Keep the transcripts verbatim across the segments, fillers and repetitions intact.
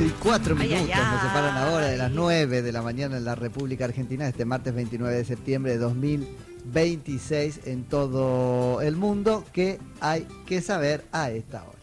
y cuatro Ay, minutos ay, nos separan ay. ahora de las nueve de la mañana en la República Argentina, este martes veintinueve de septiembre de dos mil veintiséis en todo el mundo. ¿Qué hay que saber a esta hora?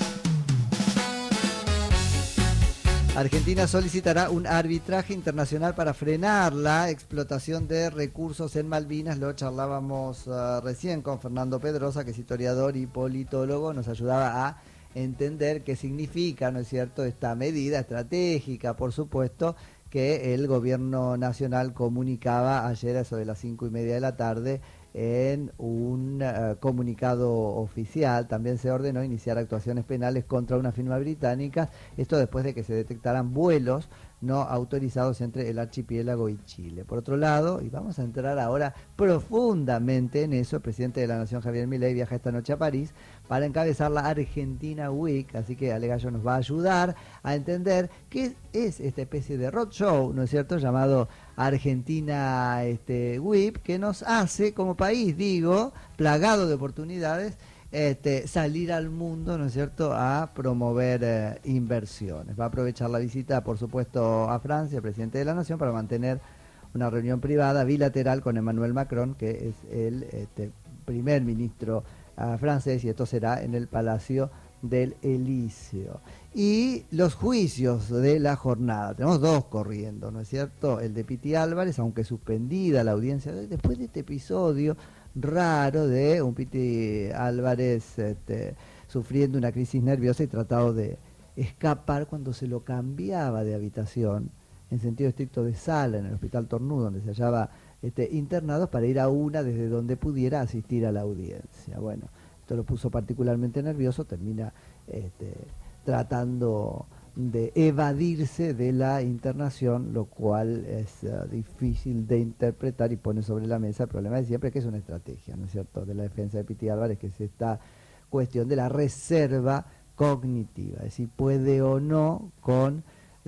Argentina solicitará un arbitraje internacional para frenar la explotación de recursos en Malvinas. Lo charlábamos uh, recién con Fernando Pedrosa, que es historiador y politólogo. Nos ayudaba a entender qué significa, ¿no es cierto?, esta medida estratégica, por supuesto, que el gobierno nacional comunicaba ayer a eso de las cinco y media de la tarde en un uh, comunicado oficial. También se ordenó iniciar actuaciones penales contra una firma británica, esto después de que se detectaran vuelos no autorizados entre el archipiélago y Chile. Por otro lado, y vamos a entrar ahora profundamente en eso, el presidente de la Nación, Javier Milei, viaja esta noche a París para encabezar la Argentina Week, así que Ale Gallo nos va a ayudar a entender qué es esta especie de roadshow, ¿no es cierto?, llamado Argentina este, Week, que nos hace como país, digo, plagado de oportunidades, Este, salir al mundo, ¿no es cierto?, a promover eh, inversiones. Va a aprovechar la visita, por supuesto, a Francia, el presidente de la Nación, para mantener una reunión privada bilateral con Emmanuel Macron, que es el este, primer ministro uh, francés, y esto será en el Palacio del Elíseo. Y los juicios de la jornada, tenemos dos corriendo, ¿no es cierto? El de Piti Álvarez, aunque suspendida la audiencia después de este episodio raro de un Piti Álvarez este, sufriendo una crisis nerviosa y tratado de escapar cuando se lo cambiaba de habitación, en sentido estricto de sala, en el Hospital Tornú, donde se hallaba este, internado, para ir a una desde donde pudiera asistir a la audiencia. Bueno, esto lo puso particularmente nervioso, termina este, tratando de evadirse de la internación, lo cual es uh, difícil de interpretar y pone sobre la mesa el problema de siempre, que es una estrategia, ¿no es cierto?, de la defensa de Piti Álvarez, que es esta cuestión de la reserva cognitiva, es decir, puede o no, con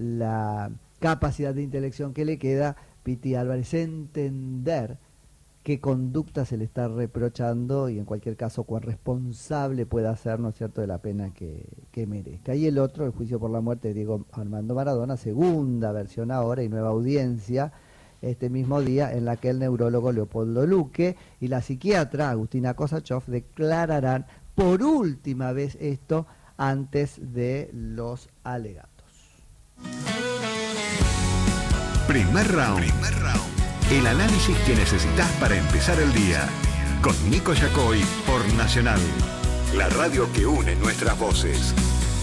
la capacidad de intelección que le queda, Piti Álvarez entender qué conducta se le está reprochando y en cualquier caso cuán responsable pueda ser, ¿no es cierto?, de la pena que, que merezca. Y el otro, el juicio por la muerte de Diego Armando Maradona, segunda versión ahora y nueva audiencia este mismo día, en la que el neurólogo Leopoldo Luque y la psiquiatra Agustina Kosachov declararán por última vez esto antes de los alegatos. Primer round. Primer round. El análisis que necesitas para empezar el día. Con Nico Yacoy por Nacional, la radio que une nuestras voces.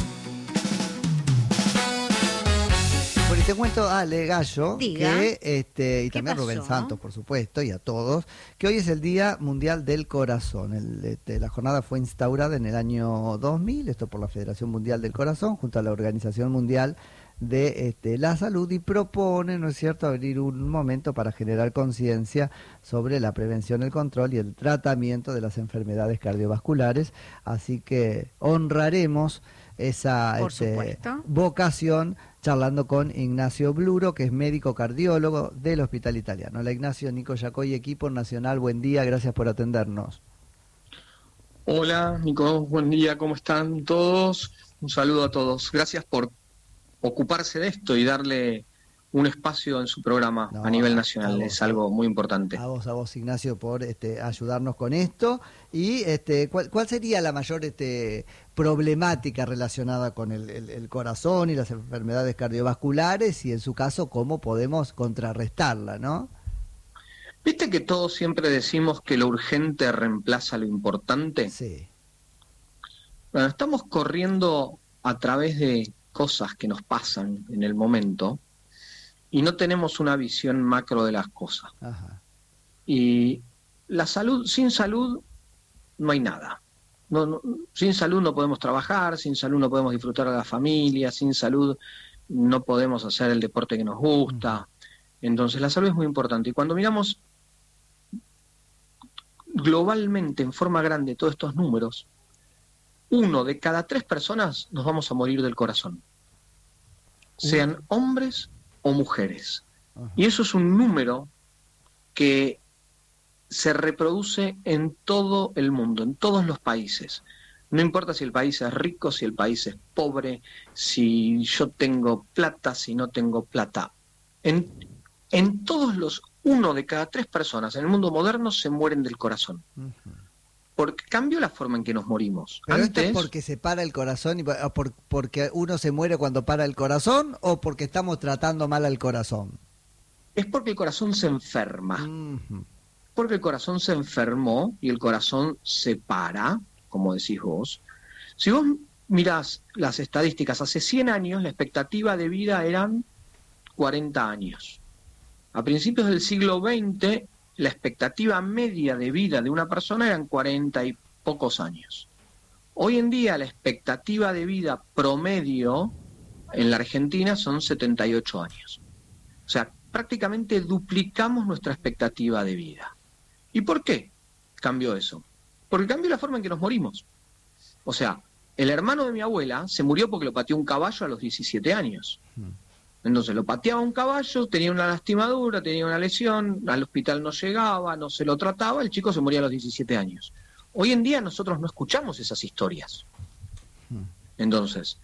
Bueno, y te cuento, Ale Gallo, Diga. que este y también a Rubén pasó? Santos, por supuesto, y a todos, que hoy es el Día Mundial del Corazón. El, este, la jornada fue instaurada en el año dos mil, esto por la Federación Mundial del Corazón, junto a la Organización Mundial de este, la Salud, y propone, ¿no es cierto?, abrir un momento para generar conciencia sobre la prevención, el control y el tratamiento de las enfermedades cardiovasculares. Así que honraremos esa Por este, supuesto. vocación charlando con Ignacio Bluro, que es médico cardiólogo del Hospital Italiano. Hola Ignacio, Nico Yacoy, equipo Nacional, buen día, gracias por atendernos. Hola Nico, buen día, ¿cómo están todos? Un saludo a todos, gracias por ocuparse de esto y darle un espacio en su programa No, a nivel a- nacional, a vos, es algo muy importante. A vos, a vos Ignacio, por este, ayudarnos con esto. Y este, ¿cuál, cuál sería la mayor este, problemática relacionada con el, el, el corazón y las enfermedades cardiovasculares? Y en su caso, ¿cómo podemos contrarrestarla, no? ¿Viste que todos siempre decimos que lo urgente reemplaza lo importante? Sí. Bueno, estamos corriendo a través de cosas que nos pasan en el momento y no tenemos una visión macro de las cosas. Ajá. Y la salud, sin salud no hay nada. No, no, sin salud no podemos trabajar, sin salud no podemos disfrutar de la familia, sin salud no podemos hacer el deporte que nos gusta. Entonces la salud es muy importante. Y cuando miramos globalmente, en forma grande, todos estos números, uno de cada tres personas nos vamos a morir del corazón, sean hombres o mujeres. Ajá. Y eso es un número que se reproduce en todo el mundo, en todos los países. No importa si el país es rico, si el país es pobre, si yo tengo plata, si no tengo plata. En, en todos los, uno de cada tres personas en el mundo moderno se mueren del corazón. Uh-huh. Porque cambió la forma en que nos morimos. ¿Pero Antes, esto es porque se para el corazón, y por, porque uno se muere cuando para el corazón, o porque estamos tratando mal al corazón? Es porque el corazón se enferma. Uh-huh. Porque el corazón se enfermó y el corazón se para, como decís vos. Si vos mirás las estadísticas, hace cien años la expectativa de vida eran cuarenta años. A principios del siglo veinte, la expectativa media de vida de una persona eran cuarenta y pocos años. Hoy en día la expectativa de vida promedio en la Argentina son setenta y ocho años. O sea, prácticamente duplicamos nuestra expectativa de vida. ¿Y por qué cambió eso? Porque cambió la forma en que nos morimos. O sea, el hermano de mi abuela se murió porque lo pateó un caballo a los diecisiete años. Entonces lo pateaba un caballo, tenía una lastimadura, tenía una lesión, al hospital no llegaba, no se lo trataba, el chico se moría a los diecisiete años. Hoy en día nosotros no escuchamos esas historias. Entonces,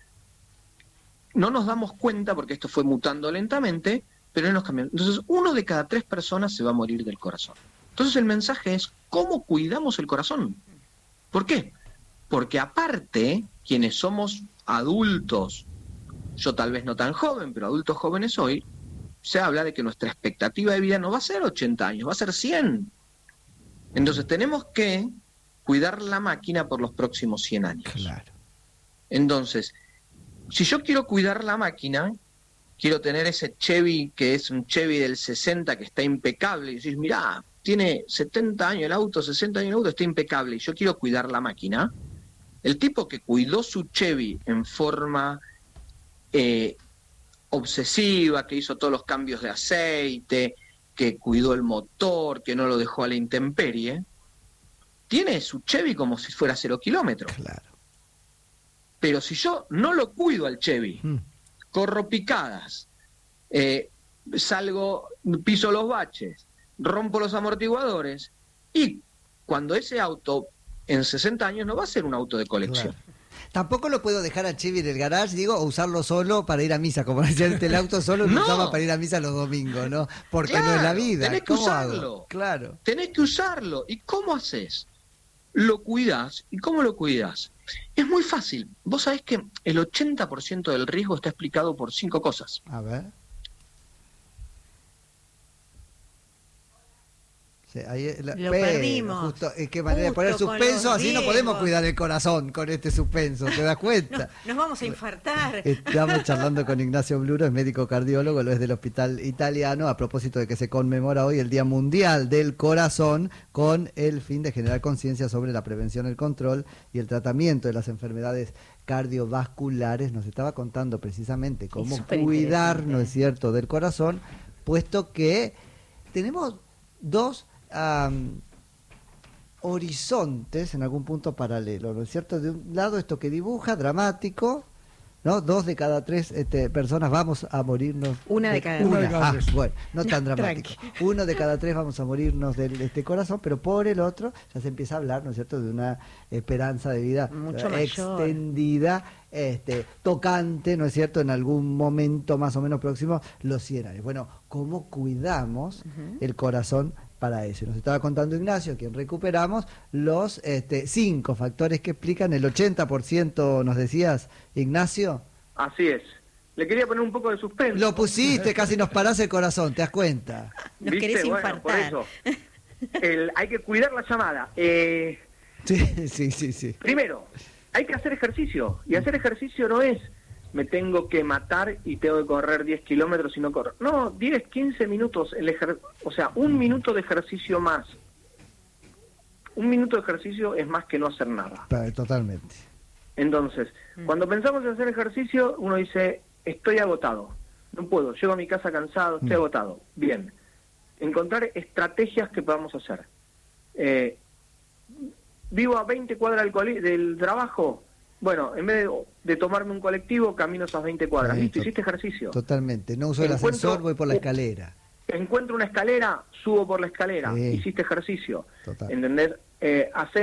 no nos damos cuenta, porque esto fue mutando lentamente, pero no nos cambió. Entonces, uno de cada tres personas se va a morir del corazón. Entonces el mensaje es, ¿cómo cuidamos el corazón? ¿Por qué? Porque aparte, quienes somos adultos, yo tal vez no tan joven, pero adultos jóvenes hoy, se habla de que nuestra expectativa de vida no va a ser ochenta años, va a ser cien. Entonces tenemos que cuidar la máquina por los próximos cien años. Claro. Entonces, si yo quiero cuidar la máquina, quiero tener ese Chevy que es un Chevy del sesenta que está impecable, y decís, mirá, tiene setenta años el auto, sesenta años el auto, está impecable, y yo quiero cuidar la máquina, el tipo que cuidó su Chevy en forma eh, obsesiva, que hizo todos los cambios de aceite, que cuidó el motor, que no lo dejó a la intemperie, tiene su Chevy como si fuera cero kilómetros. Claro. Pero si yo no lo cuido al Chevy, mm. corro picadas, eh, salgo, piso los baches, rompo los amortiguadores, y cuando ese auto en sesenta años no va a ser un auto de colección. Claro. Tampoco lo puedo dejar a Chevy en el garage, digo, o usarlo solo para ir a misa, como decía el auto solo lo no. usaba para ir a misa los domingos, ¿no? Porque claro, no es la vida. Tenés que usarlo. Hago? Claro. Tenés que usarlo. ¿Y cómo haces? Lo cuidás. ¿Y cómo lo cuidás? Es muy fácil. Vos sabés que el ochenta por ciento del riesgo está explicado por cinco cosas. A ver. Sí, ahí la, lo pero, perdimos. Justo, es que manera de poner suspenso, así no podemos cuidar el corazón con este suspenso, ¿te das cuenta? No, nos vamos a infartar. Estamos charlando con Ignacio Bluro, es médico cardiólogo, lo es del Hospital Italiano, a propósito de que se conmemora hoy el Día Mundial del Corazón, con el fin de generar conciencia sobre la prevención, el control y el tratamiento de las enfermedades cardiovasculares. Nos estaba contando precisamente cómo cuidar, ¿no es cierto?, del corazón, puesto que tenemos dos Um, horizontes en algún punto paralelo, ¿no es cierto? De un lado esto que dibuja, dramático, ¿no? Dos de cada tres este, personas vamos a morirnos. Una de cada una, tres. Ah, bueno, no tan dramático. Uno de cada tres vamos a morirnos de este corazón, pero por el otro ya se empieza a hablar, ¿no es cierto?, de una esperanza de vida mucho extendida, este, tocante, ¿no es cierto?, en algún momento más o menos próximo, los cien años. Bueno, ¿cómo cuidamos uh-huh. el corazón para eso? Nos estaba contando Ignacio, quien recuperamos los este, cinco factores que explican el ochenta por ciento, nos decías, Ignacio. Así es. Le quería poner un poco de suspenso. Lo pusiste, casi nos parás el corazón, ¿te das cuenta? Nos ¿Viste? querés bueno, infartar. por eso. El, hay que cuidar la llamada. Eh, sí, sí, sí, sí. Primero, hay que hacer ejercicio. Y hacer ejercicio no es me tengo que matar y tengo que correr diez kilómetros y no corro. No, diez, quince minutos, el ejer- o sea, un minuto de ejercicio más. Un minuto de ejercicio es más que no hacer nada. Totalmente. Entonces, mm. cuando pensamos en hacer ejercicio, uno dice, estoy agotado, no puedo, llego a mi casa cansado, estoy mm. agotado. Bien, encontrar estrategias que podamos hacer. Eh, vivo a veinte cuadras del, cole- del trabajo. Bueno, en vez de, de tomarme un colectivo, camino esas veinte cuadras. ¿Listo? Hiciste ejercicio. Totalmente. No uso el encuentro, ascensor, voy por la escalera. Encuentro una escalera, subo por la escalera. Sí. Hiciste ejercicio. Total. ¿Entendés? Eh, haces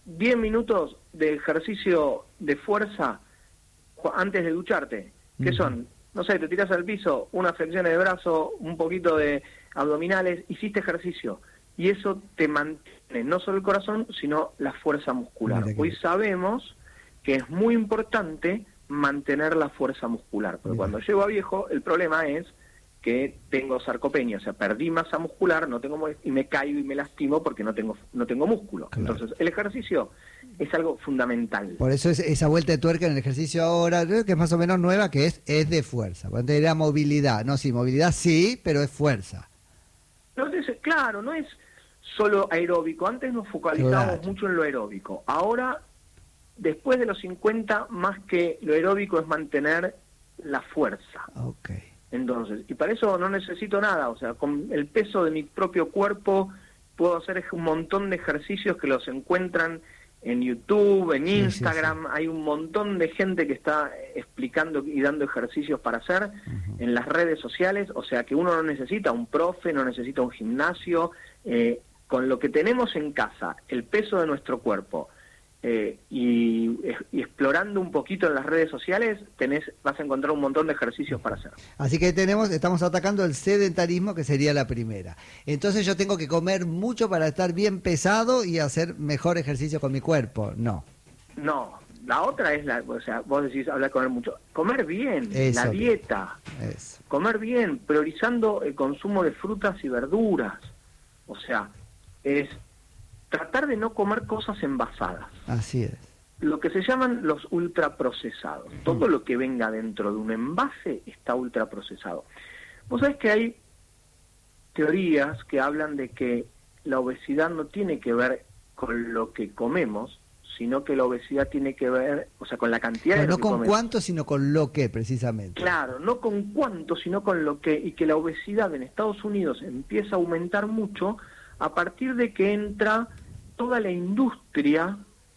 diez minutos de ejercicio de fuerza antes de ducharte, que uh-huh. son, no sé, te tiras al piso, unas flexiones de brazo, un poquito de abdominales, hiciste ejercicio, y eso te mantiene no solo el corazón, sino la fuerza muscular. Hoy sabemos que es muy importante mantener la fuerza muscular, porque Mira. cuando llego a viejo, el problema es que tengo sarcopenia, o sea, perdí masa muscular, no tengo y me caigo y me lastimo porque no tengo no tengo músculo. Claro. Entonces, el ejercicio es algo fundamental. Por eso es esa vuelta de tuerca en el ejercicio ahora, creo que es más o menos nueva, que es es de fuerza. Antes era movilidad, no, sí, movilidad sí, pero es fuerza. No, es, claro, no es solo aeróbico. Antes nos focalizábamos claro. mucho en lo aeróbico. Ahora, después de los cincuenta, más que lo aeróbico es mantener la fuerza. Okay. Entonces, y para eso no necesito nada, o sea, con el peso de mi propio cuerpo puedo hacer un montón de ejercicios que los encuentran en YouTube, en Instagram, sí, sí, sí. Hay un montón de gente que está explicando y dando ejercicios para hacer uh-huh. en las redes sociales, o sea que uno no necesita un profe, no necesita un gimnasio, eh, con lo que tenemos en casa, el peso de nuestro cuerpo, Eh, y, y explorando un poquito en las redes sociales tenés vas a encontrar un montón de ejercicios para hacer. Así que tenemos estamos atacando el sedentarismo, que sería la primera. Entonces yo tengo que comer mucho para estar bien pesado y hacer mejor ejercicio con mi cuerpo. No. No, la otra es la, o sea, vos decís hablar de comer mucho, comer bien, Eso, la dieta. Eso. Comer bien, priorizando el consumo de frutas y verduras. O sea, es tratar de no comer cosas envasadas. Así es. Lo que se llaman los ultraprocesados. Mm. Todo lo que venga dentro de un envase está ultraprocesado. Vos sabés que hay teorías que hablan de que la obesidad no tiene que ver con lo que comemos, sino que la obesidad tiene que ver, o sea, con la cantidad Pero de lo no que con comemos. cuánto, sino con lo que, precisamente. Claro, no con cuánto, sino con lo que, y que la obesidad en Estados Unidos empieza a aumentar mucho a partir de que entra toda la industria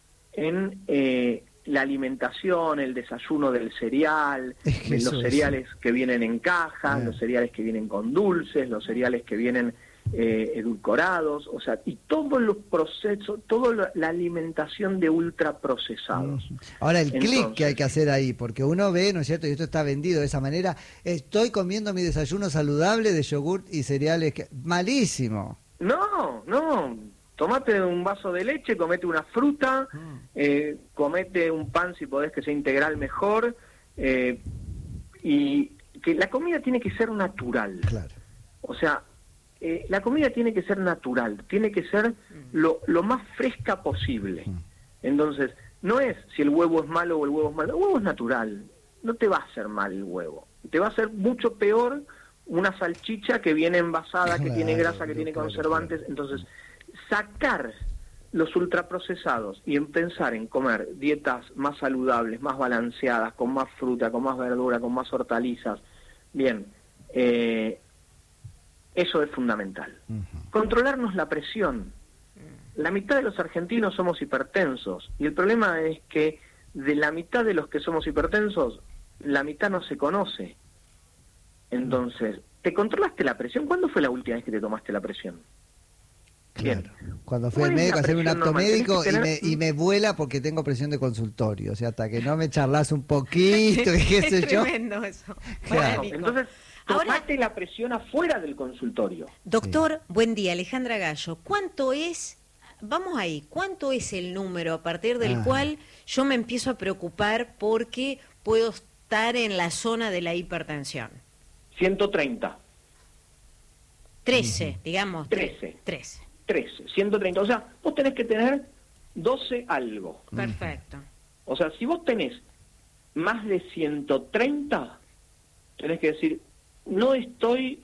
en eh, la alimentación, el desayuno del cereal, es de los cereales es. que vienen en cajas, los cereales que vienen con dulces, los cereales que vienen eh, edulcorados, o sea, y todos los procesos, toda la alimentación de ultraprocesados. Ahora, el clic que hay que hacer ahí, porque uno ve, ¿no es cierto?, y esto está vendido de esa manera, estoy comiendo mi desayuno saludable de yogurt y cereales, que... malísimo. No, no, tomate un vaso de leche, comete una fruta, mm. eh, comete un pan si podés que sea integral mejor, eh, y que la comida tiene que ser natural. Claro. O sea, eh, la comida tiene que ser natural, tiene que ser lo, lo más fresca posible. Mm. Entonces, no es si el huevo es malo o el huevo es malo, el huevo es natural, no te va a hacer mal el huevo, te va a hacer mucho peor una salchicha que viene envasada, que claro, tiene grasa, que tiene claro, conservantes, claro. Entonces sacar los ultraprocesados y en pensar en comer dietas más saludables, más balanceadas, con más fruta, con más verdura, con más hortalizas, bien, eh, eso es fundamental. Uh-huh. Controlarnos la presión. La mitad de los argentinos somos hipertensos y el problema es que de la mitad de los que somos hipertensos, la mitad no se conoce. Entonces, ¿te controlaste la presión? ¿Cuándo fue la última vez que te tomaste la presión? Claro. Cuando fui al médico a hacerme un acto médico tener... y, me, y me vuela porque tengo presión de consultorio. O sea, hasta que no me charlas un poquito, qué sé es yo. Tremendo eso. Claro. Entonces, tomate Ahora, la presión afuera del consultorio. Doctor, sí. Buen día, Alejandra Gallo. ¿Cuánto es, vamos ahí, cuánto es el número a partir del ah. cual yo me empiezo a preocupar porque puedo estar en la zona de la hipertensión? ciento treinta. trece, uh-huh. digamos. trece. trece. trece, ciento treinta. O sea, vos tenés que tener doce algo. Perfecto. O sea, si vos tenés más de ciento treinta, tenés que decir, no estoy...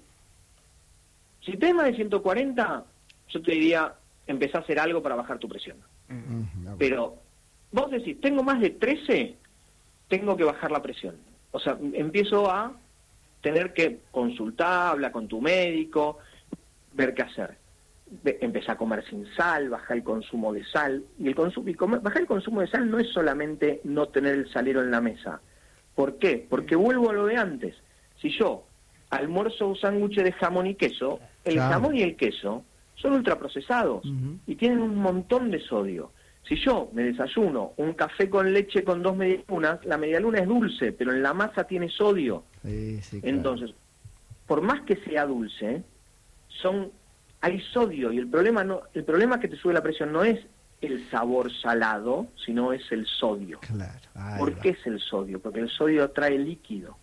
Si tenés más de ciento cuarenta, yo te diría, empezá a hacer algo para bajar tu presión. Uh-huh. Pero vos decís, tengo más de trece, tengo que bajar la presión. O sea, empiezo a tener que consultar, hablar con tu médico, ver qué hacer. Empezar a comer sin sal, bajar el consumo de sal. Y el consumo, y comer, bajar el consumo de sal no es solamente no tener el salero en la mesa. ¿Por qué? Porque vuelvo a lo de antes. Si yo almuerzo un sándwich de jamón y queso, el claro. jamón y el queso son ultraprocesados uh-huh. y tienen un montón de sodio. Si yo me desayuno un café con leche con dos medialunas, la medialuna es dulce, pero en la masa tiene sodio. Sí, sí, claro. Entonces, por más que sea dulce, son hay sodio, y el problema no el problema que te sube la presión no es el sabor salado, sino es el sodio. Claro. Ahí ¿Por va. qué es el sodio? Porque el sodio trae líquido.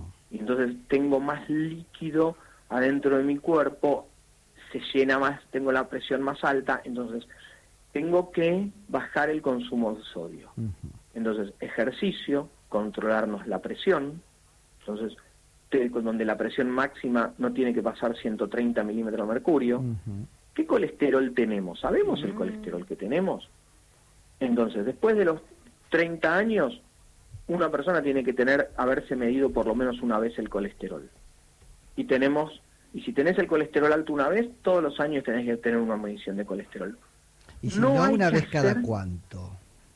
Y entonces tengo más líquido adentro de mi cuerpo, se llena más, tengo la presión más alta, entonces tengo que bajar el consumo de sodio. Uh-huh. Entonces, ejercicio, controlarnos la presión, entonces, te, donde la presión máxima no tiene que pasar ciento treinta milímetros de mercurio. Uh-huh. ¿Qué colesterol tenemos? ¿Sabemos el colesterol que tenemos? Entonces, después de los treinta años, una persona tiene que tener, haberse medido por lo menos una vez el colesterol. Y tenemos, y si tenés el colesterol alto una vez, todos los años tenés que tener una medición de colesterol. ¿Y si no no, hay una que vez cada hacer- cuánto?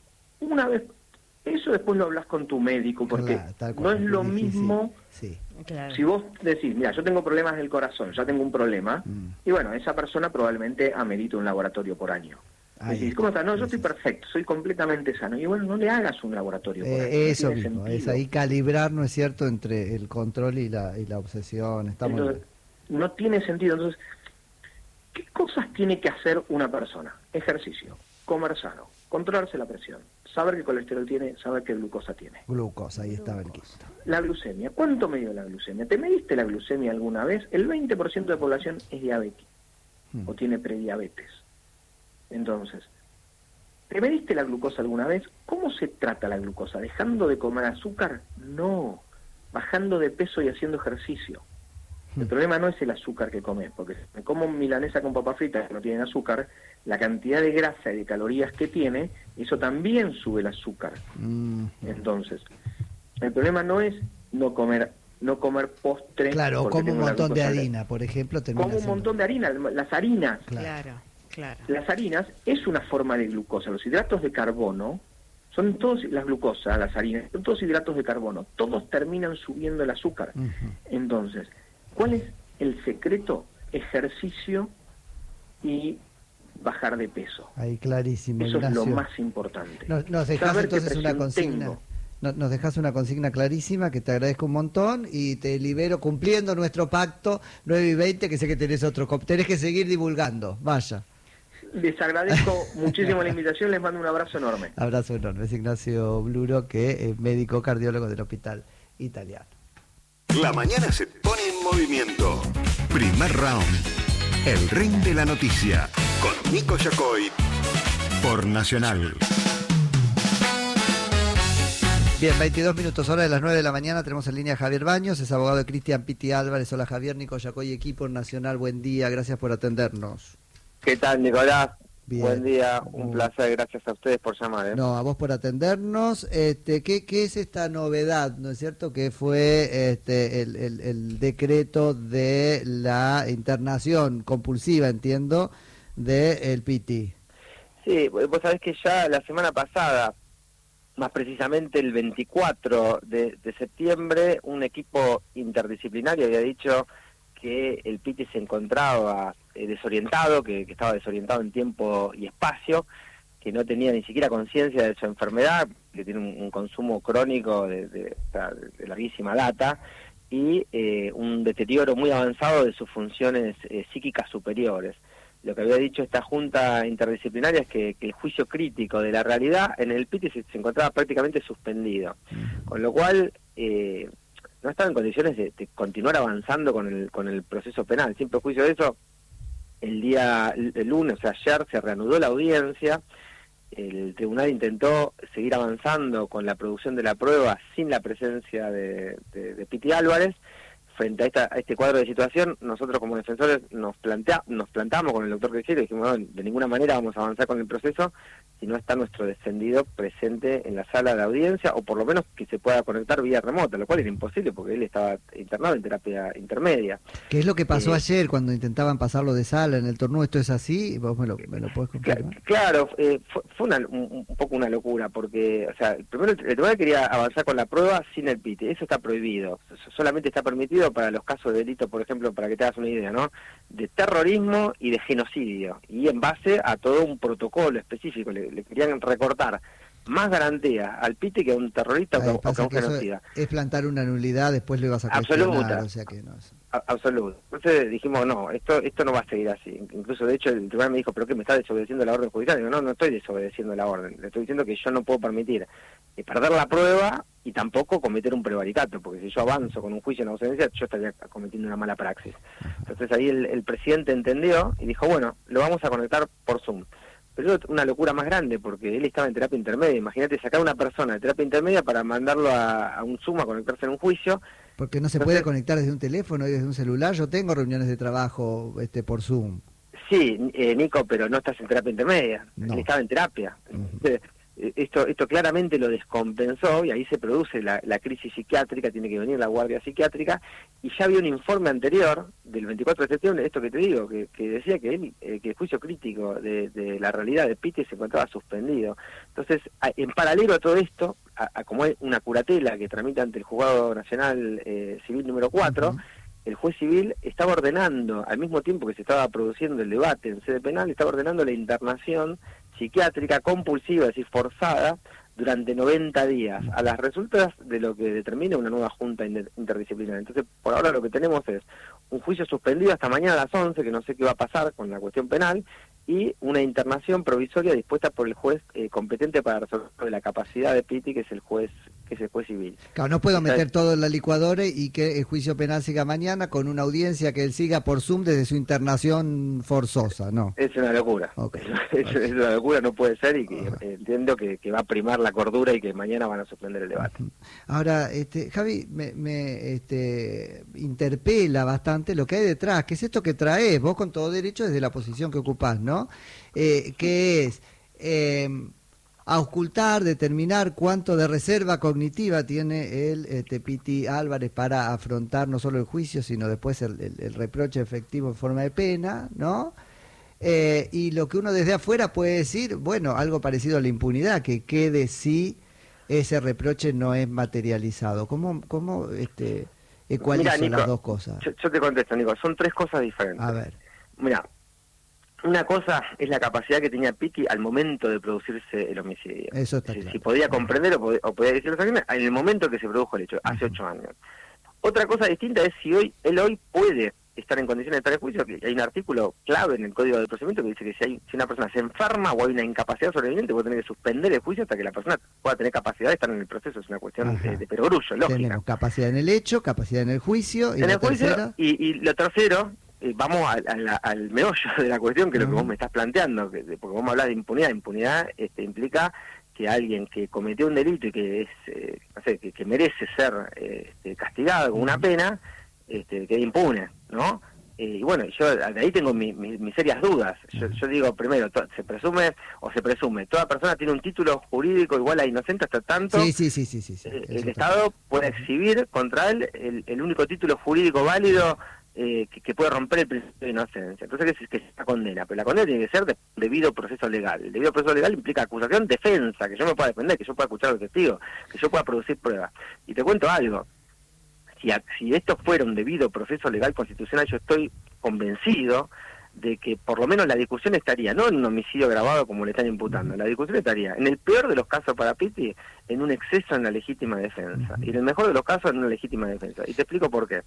Una vez, eso después lo hablas con tu médico, porque Claro, tal no cual, es lo difícil. mismo. Sí. Claro. Si vos decís, mira, yo tengo problemas del corazón, ya tengo un problema, Mm. y bueno, esa persona probablemente amerita un laboratorio por año. Ahí Decís, está. ¿cómo estás? No, yo Sí, estoy sí. perfecto, soy completamente sano. Y bueno, no le hagas un laboratorio por año. no Eh, eso tiene mismo, es sentido. ahí calibrar, ¿no es cierto?, entre el control y la, y la obsesión. Está muy Entonces, bien. no tiene sentido. Entonces, ¿qué cosas tiene que hacer una persona? Ejercicio, comer sano, controlarse la presión, saber qué colesterol tiene, saber qué glucosa tiene. Glucosa, ahí estaba el quinto. La glucemia, ¿cuánto me dio la glucemia? ¿Te mediste la glucemia alguna vez? El veinte por ciento de población es diabética Hmm. o tiene prediabetes. Entonces, ¿te mediste la glucosa alguna vez? ¿Cómo se trata la glucosa? ¿Dejando de comer azúcar? No, bajando de peso y haciendo ejercicio. El Hmm. problema no es el azúcar que comes, porque si me como milanesa con papa frita que no tienen azúcar, la cantidad de grasa y de calorías que tiene, eso también sube el azúcar. Mm. Entonces, el problema no es no comer no comer postre. Claro, porque como un tengo la montón de glucosa alta. harina, por ejemplo, termina Como un siendo- montón de harina, las harinas. Claro. Claro, claro. Las harinas es una forma de glucosa. Los hidratos de carbono son todos, las glucosas, las harinas, son todos hidratos de carbono. Todos terminan subiendo el azúcar. Ujú. Entonces, ¿cuál es el secreto? Ejercicio y bajar de peso. Ahí clarísimo, Eso es Ignacio. lo más importante. Nos, nos dejas Saber qué entonces una presión consigna. tengo. No- Nos dejas una consigna clarísima que te agradezco un montón y te libero cumpliendo nuestro pacto nueve y veinte, que sé que tenés otro. cop- Tenés que seguir divulgando. Vaya. Les agradezco muchísimo la invitación, les mando un abrazo enorme. Abrazo enorme. Es Ignacio Bluro, que es médico cardiólogo del Hospital Italiano. La mañana se pone en movimiento. Primer round. El ring de la noticia. Con Nico Yacoy. Por Nacional. Bien, veintidós minutos, hora de las nueve de la mañana. Tenemos en línea a Javier Baños, es abogado de Cristian Pitti Álvarez. Hola Javier, Nico Yacoy, equipo Nacional. Buen día, gracias por atendernos. ¿Qué tal, Nicolás? Bien. Buen día, un Muy- placer, gracias a ustedes por llamar. ¿eh? No, a vos por atendernos. Este, ¿qué, qué es esta novedad, no es cierto? Que fue este, el, el, el decreto de la internación compulsiva, entiendo, del P T. Sí, vos sabés que ya la semana pasada, más precisamente el veinticuatro de, de septiembre, un equipo interdisciplinario había dicho que el P T se encontraba eh, desorientado, que, que estaba desorientado en tiempo y espacio, que no tenía ni siquiera conciencia de su enfermedad, que tiene un, un consumo crónico de, de, de larguísima data, y eh, un deterioro muy avanzado de sus funciones eh, psíquicas superiores. Lo que había dicho esta junta interdisciplinaria es que, que el juicio crítico de la realidad en el P T se, se encontraba prácticamente suspendido, con lo cual eh, no estaba en condiciones de, de continuar avanzando con el, con el proceso penal. Sin perjuicio de eso, el día el lunes, o sea, ayer, se reanudó la audiencia. El tribunal intentó seguir avanzando con la producción de la prueba sin la presencia de, de, de Pitti Álvarez. Frente a, esta, a este cuadro de situación, nosotros como defensores nos plantea, nos plantamos con el doctor Cresciero y dijimos, bueno, de ninguna manera vamos a avanzar con el proceso si no está nuestro defendido presente en la sala de audiencia, o por lo menos que se pueda conectar vía remota, lo cual era imposible porque él estaba internado en terapia intermedia. ¿Qué es lo que pasó Eh, ayer cuando intentaban pasarlo de sala en el torneo? ¿Esto es así? ¿Vos me lo, me lo podés confirmar? Cla- Claro, eh, fue, fue una, un, un poco una locura, porque, o sea, primero el tribunal quería avanzar con la prueba sin el P I T, eso está prohibido, solamente está permitido suspendido para los casos de delito, por ejemplo, para que te hagas una idea, ¿no? De terrorismo y de genocidio, y en base a todo un protocolo específico. Le, le querían recortar más garantía al Piti que a un terrorista o que a un genocida. Es plantar una nulidad, después lo ibas a cuestionar, o sea que no es... Absoluto. Entonces dijimos, no, esto esto no va a seguir así. Incluso, de hecho, el tribunal me dijo, ¿pero qué, me está desobedeciendo la orden judicial? Digo, no, no estoy desobedeciendo la orden. Le estoy diciendo que yo no puedo permitir eh, perder la prueba y tampoco cometer un prevaricato, porque si yo avanzo con un juicio en ausencia, yo estaría cometiendo una mala praxis. Entonces ahí el, el presidente entendió y dijo, bueno, lo vamos a conectar por Zoom. Pero es una locura más grande, porque él estaba en terapia intermedia. Imagínate sacar a una persona de terapia intermedia para mandarlo a, a un Zoom a conectarse en un juicio. Porque no se Entonces, puede conectar desde un teléfono y desde un celular. Yo tengo reuniones de trabajo este por Zoom. Sí, eh, Nico, pero no estás en terapia intermedia. No. Él estaba en terapia. Uh-huh. Entonces, esto esto claramente lo descompensó y ahí se produce la, la crisis psiquiátrica, tiene que venir la guardia psiquiátrica, y ya había un informe anterior del veinticuatro de septiembre, esto que te digo, que, que decía que, él, eh, que el juicio crítico de, de la realidad de Piti se encontraba suspendido. Entonces, a, en paralelo a todo esto, a, a como hay una curatela que tramita ante el Juzgado Nacional eh, Civil número cuatro, uh-huh. El juez civil estaba ordenando, al mismo tiempo que se estaba produciendo el debate en sede penal, estaba ordenando la internación psiquiátrica compulsiva, es decir, forzada, durante noventa días, a las resultas de lo que determina una nueva junta interdisciplinaria. Entonces, por ahora lo que tenemos es un juicio suspendido hasta mañana a las once, que no sé qué va a pasar con la cuestión penal, y una internación provisoria dispuesta por el juez eh, competente para resolver la capacidad de Piti, que es el juez que es el juez civil. Claro, no puedo meter todo en la licuadora y que el juicio penal siga mañana con una audiencia que él siga por Zoom desde su internación forzosa, ¿no? Es una locura. Okay. Es, okay. es una locura, no puede ser, y que uh-huh. entiendo que, que va a primar la cordura y que mañana van a suspender el debate. Uh-huh. Ahora, este, Javi, me, me este, interpela bastante lo que hay detrás, que es esto que traes, vos con todo derecho desde la posición que ocupás, ¿no? Eh, que es eh, auscultar, determinar cuánto de reserva cognitiva tiene el este, Piti Álvarez para afrontar no solo el juicio, sino después el, el, el reproche efectivo en forma de pena, ¿no? Eh, y lo que uno desde afuera puede decir, bueno, algo parecido a la impunidad, que quede si ese reproche no es materializado. ¿Cómo, cómo este, ecualizan Nico, las dos cosas? Yo, yo te contesto, Nico, son tres cosas diferentes. A ver. Mira, una cosa es la capacidad que tenía Piti al momento de producirse el homicidio. Eso está si, claro. si podía comprender o podía, o podía decirlo en el momento que se produjo el hecho, hace ocho años. Otra cosa distinta es si hoy él hoy puede estar en condiciones de estar en juicio, que hay un artículo clave en el Código de Procedimiento que dice que si, hay, si una persona se enferma o hay una incapacidad sobreviviente, puede tener que suspender el juicio hasta que la persona pueda tener capacidad de estar en el proceso. Es una cuestión de, de perogrullo, lógica. Tenemos capacidad en el hecho, capacidad en el juicio. Y en la el juicio, tercera... y, y lo tercero... Eh, vamos a, a la, al meollo de la cuestión, que es uh-huh. lo que vos me estás planteando, que, porque vos me hablas de impunidad. Impunidad este, implica que alguien que cometió un delito y que es eh, no sé, que, que merece ser eh, este, castigado con una pena, este, quede impune, ¿no? Eh, y bueno, yo de ahí tengo mi, mi, mis serias dudas. Yo, yo digo, primero, to, se presume o se presume, toda persona tiene un título jurídico igual a inocente hasta tanto sí, sí, sí, sí, sí, sí. Eh, el Estado está. puede exhibir contra él el, el único título jurídico válido Eh, que, que puede romper el principio de inocencia. Entonces, que es, que es la condena, pero la condena tiene que ser de debido proceso legal. El debido proceso legal implica acusación, defensa, que yo me pueda defender, que yo pueda escuchar a los testigos, que yo pueda producir pruebas. Y te cuento algo, si, a, si esto fuera un debido proceso legal constitucional, yo estoy convencido de que por lo menos la discusión estaría, no en un homicidio agravado como le están imputando, la discusión estaría, en el peor de los casos para Piti, en un exceso en la legítima defensa, y en el mejor de los casos en una legítima defensa. Y te explico por qué.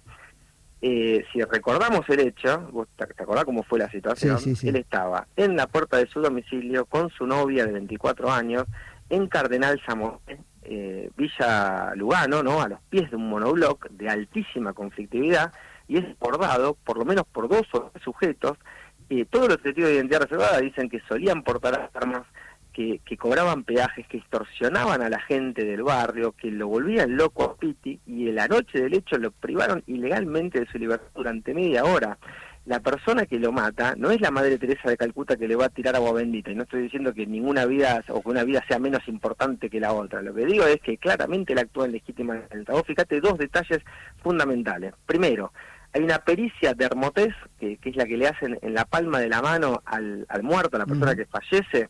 Eh, si recordamos el hecho, ¿vos te, te acordás cómo fue la situación? Sí, sí, sí. Él estaba en la puerta de su domicilio con su novia de veinticuatro años en Cardenal Zamoré, eh, Villa Lugano, ¿no? A los pies de un monobloc de altísima conflictividad, y es abordado por lo menos por dos sujetos. Eh, todos los testigos de identidad reservada dicen que solían portar armas, que, que cobraban peajes, que extorsionaban a la gente del barrio, que lo volvían loco a Piti, y en la noche del hecho lo privaron ilegalmente de su libertad durante media hora. La persona que lo mata no es la Madre Teresa de Calcuta que le va a tirar agua bendita, y no estoy diciendo que ninguna vida o que una vida sea menos importante que la otra. Lo que digo es que claramente él actúa en legítima defensa. Vos fíjate dos detalles fundamentales. Primero, hay una pericia de Hermotés, que, que es la que le hacen en la palma de la mano al, al muerto, a la persona uh-huh. que fallece,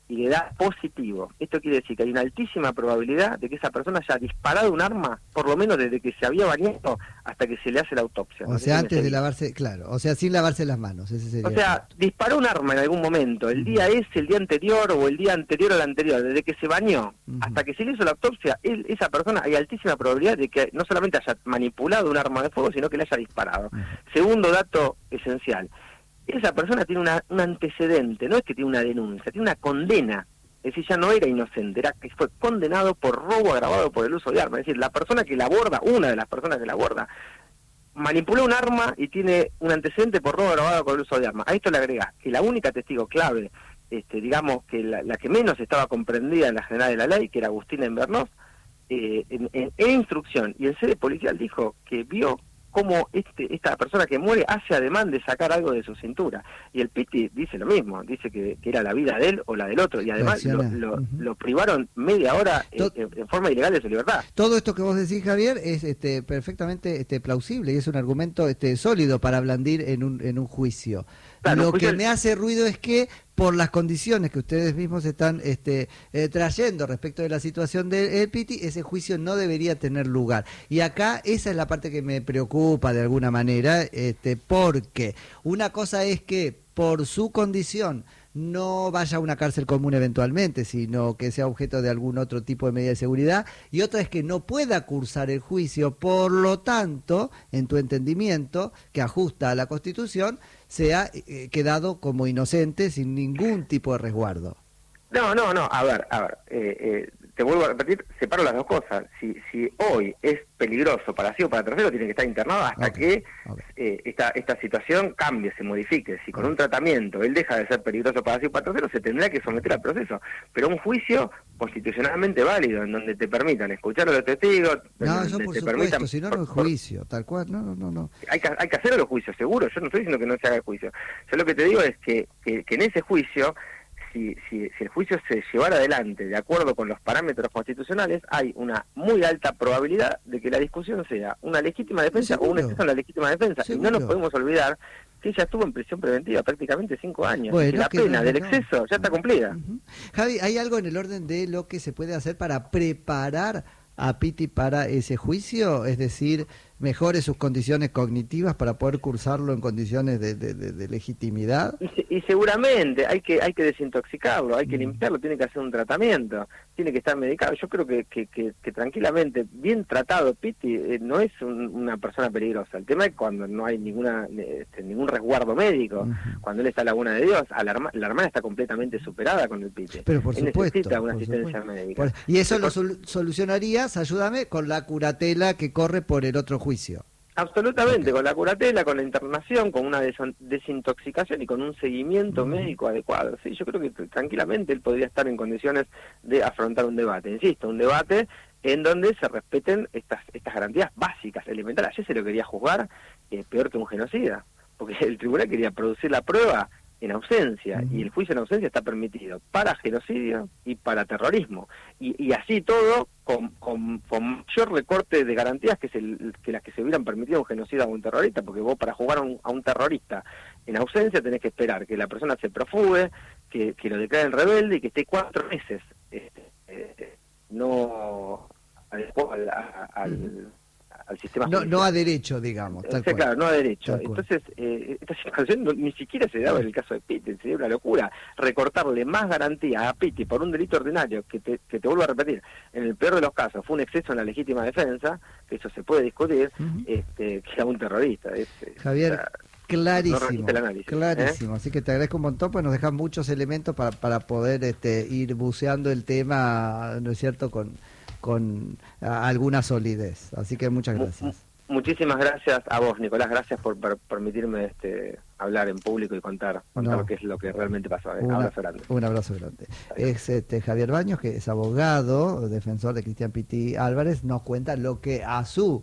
y le da positivo, esto quiere decir que hay una altísima probabilidad de que esa persona haya disparado un arma, por lo menos desde que se había bañado hasta que se le hace la autopsia. O sea, antes de lavarse, claro, o sea, sin lavarse las manos, ese sería. O sea, disparó un arma en algún momento, el día ese, el día anterior o el día anterior al anterior, desde que se bañó uh-huh. hasta que se le hizo la autopsia, él, esa persona, hay altísima probabilidad de que no solamente haya manipulado un arma de fuego, sino que le haya disparado. Uh-huh. Segundo dato esencial, esa persona tiene una, un antecedente, no es que tiene una denuncia, tiene una condena. Es decir, ya no era inocente, era que fue condenado por robo agravado por el uso de arma. Es decir, la persona que la aborda, una de las personas que la aborda, manipuló un arma y tiene un antecedente por robo agravado por el uso de arma. A esto le agrega que la única testigo clave, este, digamos que la, la que menos estaba comprendida en la general de la ley, que era Agustina Invernós, eh, en, en, en instrucción y en sede policial dijo que vio cómo este, esta persona que muere hace ademán de sacar algo de su cintura. Y el Piti dice lo mismo, dice que, que era la vida de él o la del otro, y además lo, lo, uh-huh. lo privaron media hora en, en forma ilegal de su libertad. Todo esto que vos decís, Javier, es este, perfectamente este, plausible y es un argumento este, sólido para blandir en un, en un juicio. Claro, lo que me hace ruido es que por las condiciones que ustedes mismos están este, eh, trayendo respecto de la situación del Piti, ese juicio no debería tener lugar. Y acá esa es la parte que me preocupa de alguna manera, este, porque una cosa es que por su condición no vaya a una cárcel común eventualmente, sino que sea objeto de algún otro tipo de medida de seguridad, y otra es que no pueda cursar el juicio, por lo tanto, en tu entendimiento, que ajusta a la Constitución, sea eh, quedado como inocente sin ningún tipo de resguardo. No, no, no, a ver, a ver, eh, eh, te vuelvo a repetir, separo las dos cosas. Si si hoy es peligroso para sí o para tercero, tiene que estar internado hasta okay, que okay. Eh, esta esta situación cambie, se modifique. Si con un tratamiento él deja de ser peligroso para sí o para tercero, se tendrá que someter al proceso. Pero un juicio constitucionalmente válido, en donde te permitan escuchar a los testigos, no, eso por te supuesto, permitan, si no, no es juicio, tal cual, no, no, no. no. Hay que, hay que hacer los juicios, seguro, yo no estoy diciendo que no se haga el juicio. Yo lo que te digo es que, que, que en ese juicio, Si, si, si el juicio se llevara adelante de acuerdo con los parámetros constitucionales, hay una muy alta probabilidad de que la discusión sea una legítima defensa ¿Seguro? o un exceso en la legítima defensa. ¿Seguro? Y no nos podemos olvidar que ella estuvo en prisión preventiva prácticamente cinco años. Bueno, y que la que pena no, del exceso no. ya está cumplida. Uh-huh. Javi, ¿hay algo en el orden de lo que se puede hacer para preparar a Piti para ese juicio? Es decir, mejore sus condiciones cognitivas para poder cursarlo en condiciones de, de, de, de legitimidad. Y, y seguramente hay que hay que desintoxicarlo, hay que mm. limpiarlo, tiene que hacer un tratamiento, tiene que estar medicado. Yo creo que, que, que, que tranquilamente, bien tratado, Piti eh, no es un, una persona peligrosa. El tema es cuando no hay ninguna este, ningún resguardo médico, mm. cuando él está a la Laguna de Dios, a la, herma, la hermana está completamente superada con el Piti. Pero por él supuesto. necesita una por asistencia supuesto. médica. Por, y eso Pero, lo sol, solucionarías, ayúdame, con la curatela que corre por el otro juicio. Juicio. Absolutamente, okay. Con la curatela, con la internación, con una des desintoxicación y con un seguimiento mm. médico adecuado. Sí, yo creo que tranquilamente él podría estar en condiciones de afrontar un debate. Insisto, un debate en donde se respeten estas estas garantías básicas, elementales. Ayer se lo quería juzgar eh, peor que un genocida, porque el tribunal quería producir la prueba en ausencia, mm. y el juicio en ausencia está permitido para genocidio y para terrorismo, y, y así todo con, con, con mayor recorte de garantías que, es el, que las que se hubieran permitido a un genocida o un terrorista, porque vos para jugar a un, a un terrorista en ausencia tenés que esperar que la persona se profugue, que, que lo declaren rebelde y que esté cuatro meses este, eh, no adecuado al, al mm. al sistema no, no a derecho, digamos. Tal o sea, cual. Claro, no a derecho. Entonces, eh, esta situación no, ni siquiera se daba en el caso de Piti, sería una locura recortarle más garantía a Piti por un delito ordinario, que te, que te vuelvo a repetir, en el peor de los casos fue un exceso en la legítima defensa, que eso se puede discutir, uh-huh. este, que era un terrorista. Es, Javier, o sea, clarísimo, no análisis, clarísimo. ¿eh? Así que te agradezco un montón, pues nos dejan muchos elementos para, para poder este, ir buceando el tema, ¿no es cierto?, con con a, alguna solidez. Así que muchas gracias. Muchísimas gracias a vos, Nicolás. Gracias por, por permitirme este, hablar en público y contar, contar no. qué es lo que realmente pasó. Un abrazo grande. Un abrazo grande. Es este, Javier Baños, que es abogado, defensor de Cristian Piti Álvarez, nos cuenta lo que a su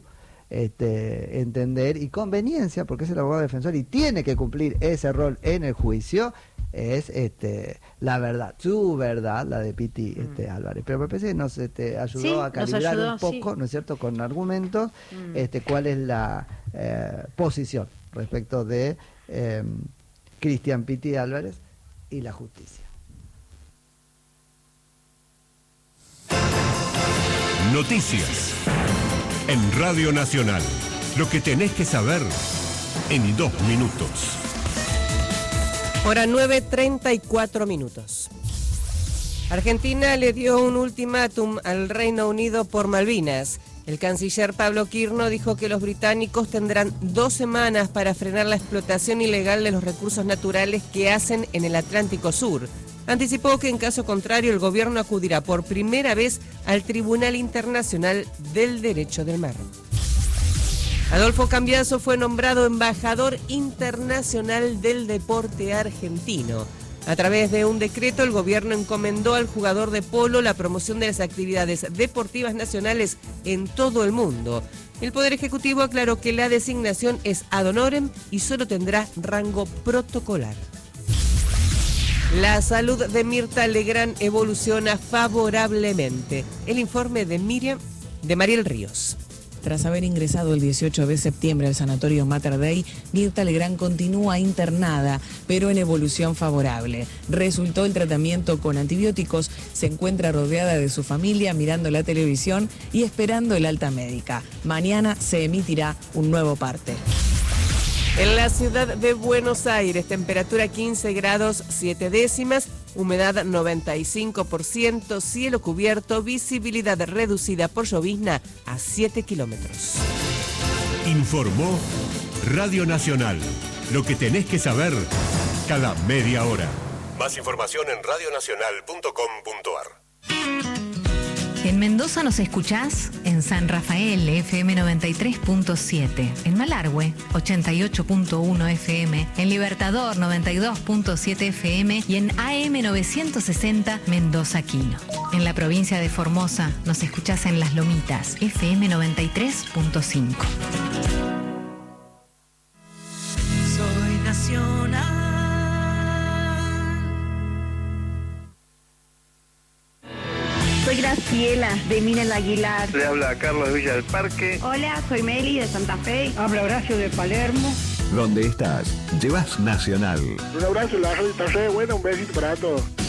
este, entender y conveniencia, porque es el abogado defensor y tiene que cumplir ese rol en el juicio, es este la verdad, su verdad, la de Piti este, mm. Álvarez. Pero me parece que nos este, ayudó sí, a calibrar ayudó, un poco, sí. ¿no es cierto?, con argumentos, mm. este, cuál es la eh, posición respecto de eh, Cristian Piti Álvarez y la justicia. Noticias. En Radio Nacional. Lo que tenés que saber en dos minutos. Hora nueve, treinta y cuatro minutos. Argentina le dio un ultimátum al Reino Unido por Malvinas. El canciller Pablo Quirno dijo que los británicos tendrán dos semanas para frenar la explotación ilegal de los recursos naturales que hacen en el Atlántico Sur. Anticipó que en caso contrario el gobierno acudirá por primera vez al Tribunal Internacional del Derecho del Mar. Adolfo Cambiaso fue nombrado embajador internacional del deporte argentino. A través de un decreto, el gobierno encomendó al jugador de polo la promoción de las actividades deportivas nacionales en todo el mundo. El Poder Ejecutivo aclaró que la designación es ad honorem y solo tendrá rango protocolar. La salud de Mirta Legrand evoluciona favorablemente. El informe de Miriam, de Mariel Ríos. Tras haber ingresado el dieciocho de septiembre al sanatorio Mater Dei, Mirta Legrand continúa internada, pero en evolución favorable. Resultó el tratamiento con antibióticos, se encuentra rodeada de su familia mirando la televisión y esperando el alta médica. Mañana se emitirá un nuevo parte. En la ciudad de Buenos Aires, temperatura quince grados siete décimas, humedad noventa y cinco por ciento, cielo cubierto, visibilidad reducida por llovizna a siete kilómetros. Informó Radio Nacional. Lo que tenés que saber cada media hora. Más información en radio nacional punto com punto a r. En Mendoza nos escuchás en San Rafael, F M noventa y tres punto siete, en Malargüe, ochenta y ocho punto uno F M, en Libertador, noventa y dos punto siete F M y en A M novecientos sesenta Mendoza Quino. En la provincia de Formosa nos escuchás en Las Lomitas, F M noventa y tres punto cinco. Soy nacional. Soy Graciela, de Minel Aguilar. Le habla Carlos de Villa del Parque. Hola, soy Meli, de Santa Fe. Habla Horacio, de Palermo. ¿Dónde estás? Llevas Nacional. Un abrazo, la radio está re buena, un besito para todos.